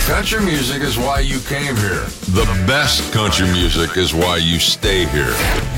Country music is why you came here. The best country music is why you stay here.